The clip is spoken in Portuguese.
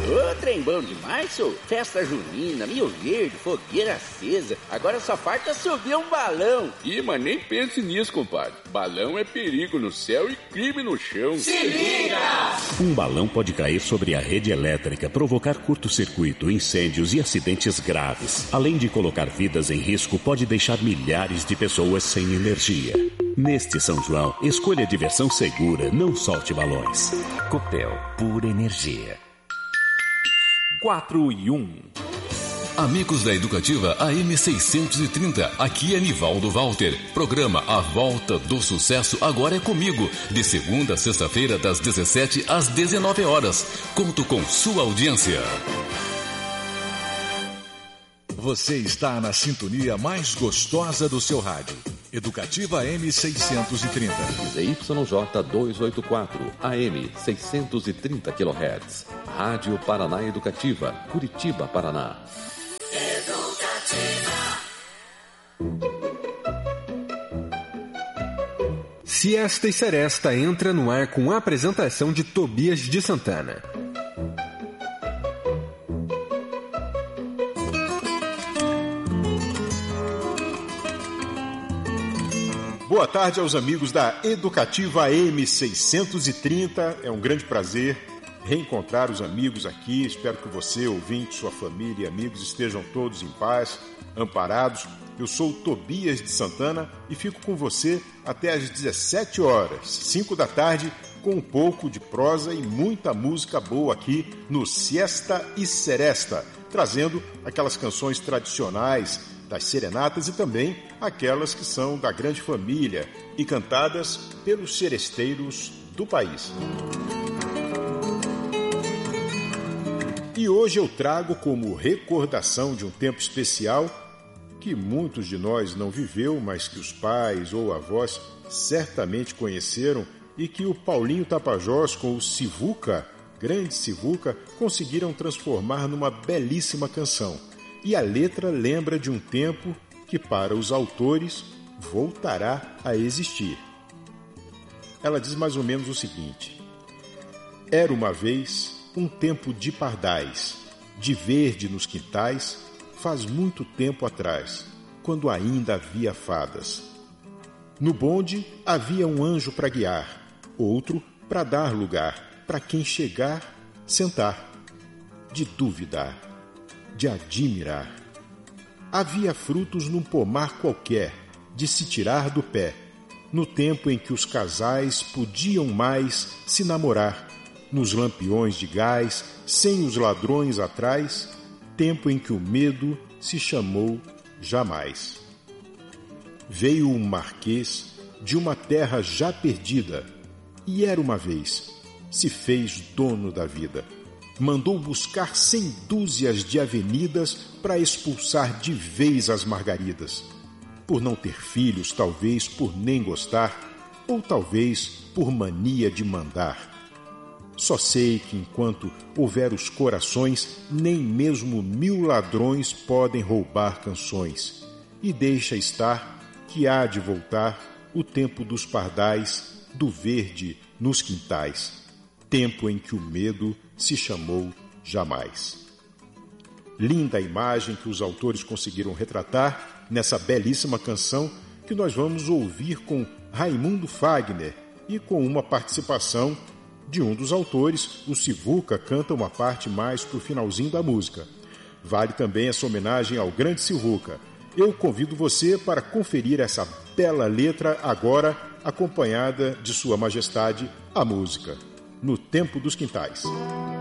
Ô, trem bom demais, sô. Festa junina, Milho Verde, fogueira acesa. Agora só falta subir um balão. Ih, mas nem pense nisso, compadre. Balão é perigo no céu e crime no chão. Se liga! Um balão pode cair sobre a rede elétrica, provocar curto-circuito, incêndios e acidentes graves. Além de colocar vidas em risco, pode deixar milhares de pessoas sem energia. Neste São João, escolha diversão segura, não solte balões. Copel, pura energia. 4 e 1. Amigos da Educativa AM 630, aqui é Nivaldo Walter. Programa A Volta do Sucesso agora é comigo, de segunda a sexta-feira das 17 às 19 horas. Conto com sua audiência. Você está na sintonia mais gostosa do seu rádio. Educativa AM 630. ZYJ 284, AM 630 kHz. Rádio Paraná Educativa, Curitiba, Paraná. Siesta e Seresta entra no ar com a apresentação de Tobias de Santana. Boa tarde aos amigos da Educativa AM 630. É um grande prazer reencontrar os amigos aqui. Espero que você, ouvinte, sua família e amigos estejam todos em paz, amparados. Eu sou o Tobias de Santana e fico com você até às 17 horas, 5 da tarde, com um pouco de prosa e muita música boa aqui no Siesta e Seresta, trazendo aquelas canções tradicionais das serenatas e também aquelas que são da grande família e cantadas pelos seresteiros do país. E hoje eu trago como recordação de um tempo especial que muitos de nós não viveu, mas que os pais ou avós certamente conheceram e que o Paulinho Tapajós com o Sivuca, grande Sivuca, conseguiram transformar numa belíssima canção. E a letra lembra de um tempo que, para os autores, voltará a existir. Ela diz mais ou menos o seguinte: era uma vez um tempo de pardais, de verde nos quintais, faz muito tempo atrás, quando ainda havia fadas. No bonde havia um anjo para guiar, outro para dar lugar, para quem chegar, sentar, de duvidar, de admirar. Havia frutos num pomar qualquer, de se tirar do pé, no tempo em que os casais podiam mais se namorar, nos lampiões de gás, sem os ladrões atrás, tempo em que o medo se chamou jamais. Veio um marquês de uma terra já perdida, e era uma vez, se fez dono da vida. Mandou buscar 100 dúzias de avenidas para expulsar de vez as margaridas. Por não ter filhos, talvez por nem gostar, ou talvez por mania de mandar. Só sei que enquanto houver os corações, nem mesmo 1000 ladrões podem roubar canções. E deixa estar que há de voltar o tempo dos pardais, do verde nos quintais. Tempo em que o medo se chamou jamais. Linda a imagem que os autores conseguiram retratar nessa belíssima canção que nós vamos ouvir com Raimundo Fagner e com uma participação de um dos autores. O Sivuca canta uma parte mais para o finalzinho da música. Vale também essa homenagem ao grande Sivuca. Eu convido você para conferir essa bela letra agora, acompanhada de Sua Majestade, a música No Tempo dos Quintais.